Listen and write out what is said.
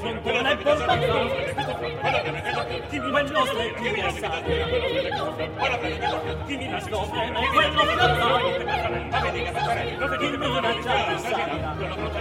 frontone è portato quello sei più versato chi mi nasconde è quello fidanzato il minacciato